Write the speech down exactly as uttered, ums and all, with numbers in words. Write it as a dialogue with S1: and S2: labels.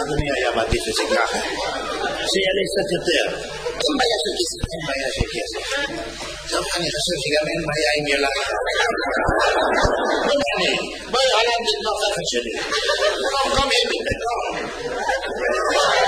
S1: אדוני היה מעדיף את זה ככה. שיעלה קצת יותר. אין בעיה של כסף. אין בעיה של כסף. טוב, אני חושב שגם אין בעיה עם ילד. לא מעניין. בואי עליו לתמוך אחד שלי. קום ימי, בטח.